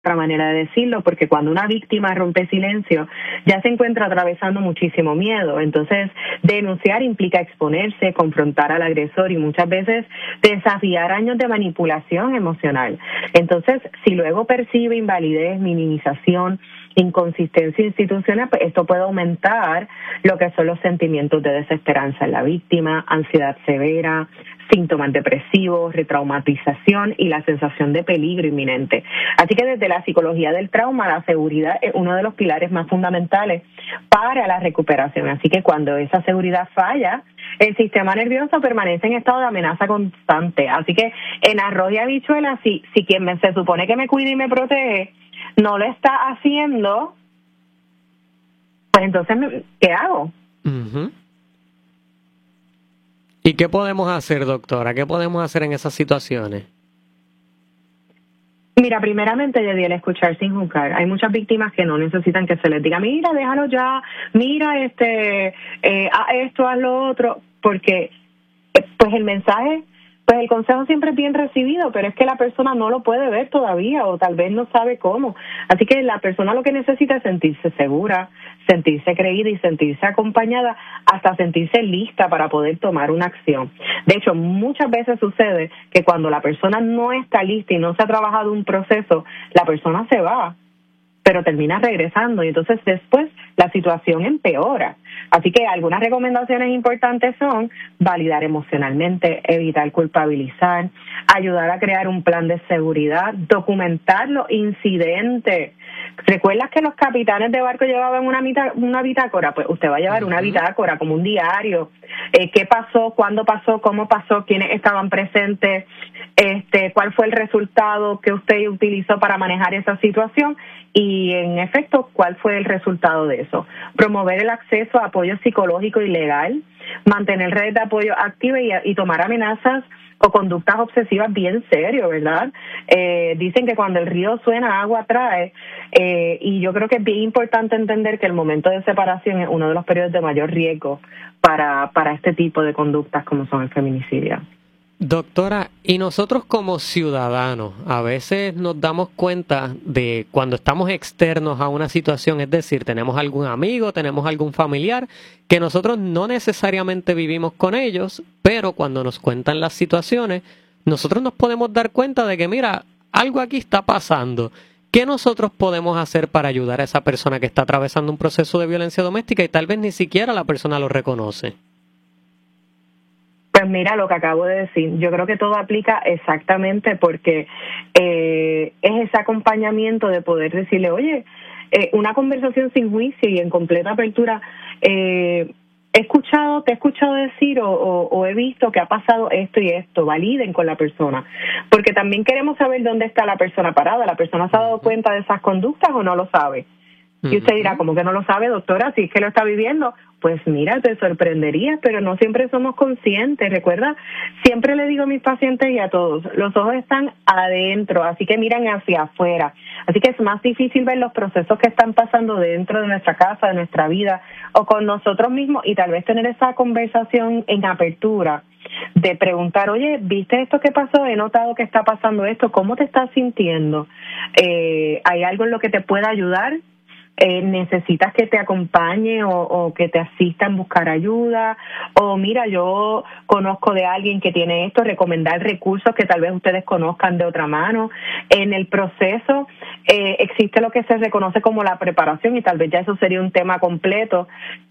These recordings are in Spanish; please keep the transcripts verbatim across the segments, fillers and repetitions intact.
otra manera de decirlo, porque cuando una víctima rompe silencio, ya se encuentra atravesando muchísimo miedo. Entonces, denunciar implica exponerse, confrontar al agresor y muchas veces desafiar años de manipulación emocional. Entonces, si luego percibe invalidez, minimización, inconsistencia institucional, pues esto puede aumentar lo que son los sentimientos de desesperanza en la víctima, ansiedad severa, síntomas depresivos, retraumatización y la sensación de peligro inminente. Así que desde la psicología del trauma, la seguridad es uno de los pilares más fundamentales para la recuperación. Así que cuando esa seguridad falla, el sistema nervioso permanece en estado de amenaza constante. Así que en arroz y habichuela, si, si quien me, se supone que me cuida y me protege no lo está haciendo, pues entonces, ¿qué hago? Uh-huh. ¿Y qué podemos hacer, doctora? ¿Qué podemos hacer en esas situaciones? Mira, primeramente, Yadiel, escuchar sin juzgar. Hay muchas víctimas que no necesitan que se les diga, mira, déjalo ya, mira, este, eh, haz esto, haz lo otro, porque pues el mensaje, pues el consejo siempre es bien recibido, pero es que la persona no lo puede ver todavía o tal vez no sabe cómo. Así que la persona lo que necesita es sentirse segura, sentirse creída y sentirse acompañada hasta sentirse lista para poder tomar una acción. De hecho, muchas veces sucede que cuando la persona no está lista y no se ha trabajado un proceso, la persona se va, pero termina regresando y entonces después la situación empeora. Así que algunas recomendaciones importantes son validar emocionalmente, evitar culpabilizar, ayudar a crear un plan de seguridad, documentar los incidentes. ¿Recuerdas que los capitanes de barco llevaban una, mita, una bitácora? Pues usted va a llevar una bitácora como un diario. Eh, ¿Qué pasó? ¿Cuándo pasó? ¿Cómo pasó? ¿Quiénes estaban presentes? Este, ¿Cuál fue el resultado que usted utilizó para manejar esa situación? Y, en efecto, ¿cuál fue el resultado de eso? Promover el acceso a apoyo psicológico y legal, mantener redes de apoyo activas y, y tomar amenazas o conductas obsesivas bien serio, ¿verdad? Eh, dicen que cuando el río suena, agua trae, eh, y yo creo que es bien importante entender que el momento de separación es uno de los periodos de mayor riesgo para, para este tipo de conductas como son el feminicidio. Doctora, y nosotros como ciudadanos a veces nos damos cuenta de cuando estamos externos a una situación, es decir, tenemos algún amigo, tenemos algún familiar, que nosotros no necesariamente vivimos con ellos, pero cuando nos cuentan las situaciones, nosotros nos podemos dar cuenta de que, mira, algo aquí está pasando. ¿Qué nosotros podemos hacer para ayudar a esa persona que está atravesando un proceso de violencia doméstica y tal vez ni siquiera la persona lo reconoce? Pues mira, lo que acabo de decir, yo creo que todo aplica exactamente porque eh, es ese acompañamiento de poder decirle, oye, eh, una conversación sin juicio y en completa apertura, eh, he escuchado, te he escuchado decir o, o, o he visto que ha pasado esto y esto, validen con la persona, porque también queremos saber dónde está la persona parada, la persona se ha dado cuenta de esas conductas o no lo sabe. Y usted dirá, ¿cómo que no lo sabe, doctora? Si es que lo está viviendo. Pues mira, te sorprendería, pero no siempre somos conscientes. Recuerda, siempre le digo a mis pacientes y a todos, los ojos están adentro, así que miran hacia afuera. Así que es más difícil ver los procesos que están pasando dentro de nuestra casa, de nuestra vida, o con nosotros mismos, y tal vez tener esa conversación en apertura de preguntar, oye, ¿viste esto que pasó? He notado que está pasando esto. ¿Cómo te estás sintiendo? Eh, ¿hay algo en lo que te pueda ayudar? Eh, necesitas que te acompañe o, o que te asista en buscar ayuda, o mira, yo conozco de alguien que tiene esto, recomendar recursos que tal vez ustedes conozcan de otra mano. En el proceso eh, existe lo que se reconoce como la preparación, y tal vez ya eso sería un tema completo,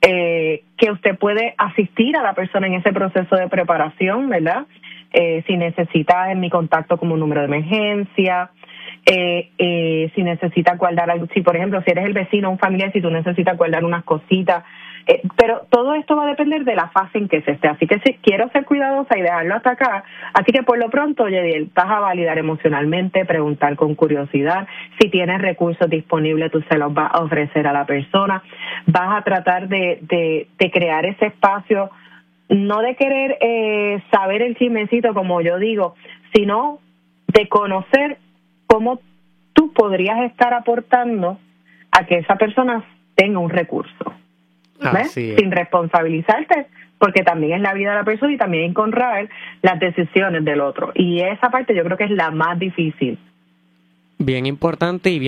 eh, que usted puede asistir a la persona en ese proceso de preparación, ¿verdad? Eh, si necesita en mi contacto como un número de emergencia, Eh, eh, si necesitas guardar algo, si por ejemplo, si eres el vecino o un familiar, si tú necesitas guardar unas cositas, eh, pero todo esto va a depender de la fase en que se esté, así que si quiero ser cuidadosa y dejarlo hasta acá, así que por lo pronto, Yediel, vas a validar emocionalmente, preguntar con curiosidad, si tienes recursos disponibles, tú se los vas a ofrecer a la persona, vas a tratar de, de, de crear ese espacio, no de querer eh, saber el chismecito, como yo digo, sino de conocer cómo tú podrías estar aportando a que esa persona tenga un recurso, ¿ves? Sin responsabilizarte, porque también es la vida de la persona y también honrar las decisiones del otro. Y esa parte yo creo que es la más difícil. bien importante y bien